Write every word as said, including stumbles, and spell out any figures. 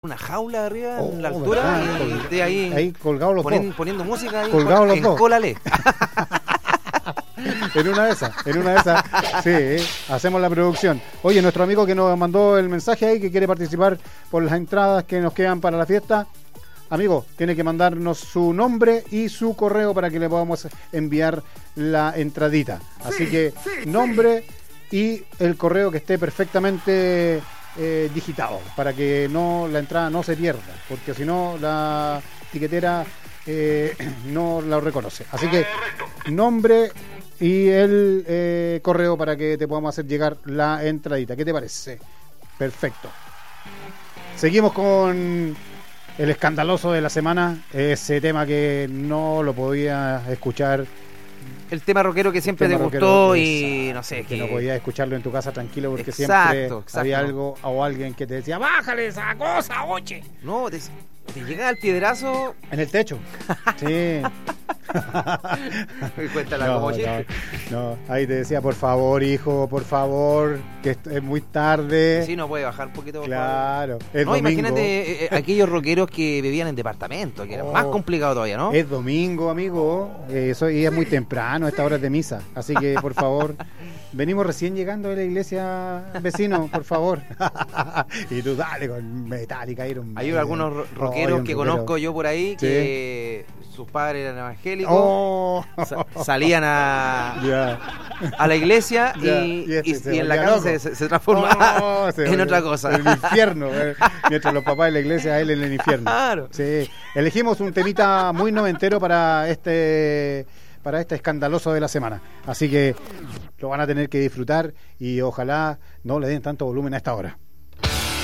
una jaula arriba Oh, en la altura ¿verdad? y esté ahí, ahí colgados los ponen- dos. poniendo música ahí Colgados los en dos. Cólale. En una de esas, en una de esas, sí, hacemos la producción. Oye, nuestro amigo que nos mandó el mensaje ahí, que quiere participar por las entradas que nos quedan para la fiesta, amigo, tiene que mandarnos su nombre y su correo para que le podamos enviar la entradita. Así que nombre y el correo que esté perfectamente eh, digitado, para que no la entrada no se pierda, porque si no la tiquetera eh, no la reconoce. Así que nombre y el eh, correo para que te podamos hacer llegar la entradita. ¿Qué te parece? Perfecto. Seguimos con el escandaloso de la semana, ese tema que no lo podía escuchar. El tema rockero que siempre te Tema gustó rockero, y exacto, no sé, que que no podías escucharlo en tu casa tranquilo porque Exacto, siempre exacto. había algo o alguien que te decía, bájale esa cosa, oye. no, te, te llega el piedrazo En el techo. Sí. y cuéntala No, como no, chiste. no, ahí te decía, por favor, hijo, por favor, que es es muy tarde. Sí, no puede bajar un poquito, por favor. Claro, es No, domingo. imagínate eh, eh, aquellos rockeros que vivían en departamento, que era Oh. más complicado todavía, ¿no? Es domingo, amigo. Eh, Eso y es muy temprano, esta hora es de misa. Así que, por favor, venimos recién llegando de la iglesia, vecino, por favor. Y tú dale con Metallica, Iron Hay Maiden. algunos ro- Oh, rockeros un que rockero. conozco yo por ahí que sus padres eran evangélicos, Oh. sa- salían a, Ya. a la iglesia Ya, y, y este y- se y en la volvía casa loco. se, se- se transformaba Oh, se en volvió otra cosa. En el infierno. eh. Mientras los papás de la iglesia, él en el infierno. Claro. Sí. Elegimos un temita muy noventero para este para este escandaloso de la semana. Así que lo van a tener que disfrutar y ojalá no le den tanto volumen a esta hora.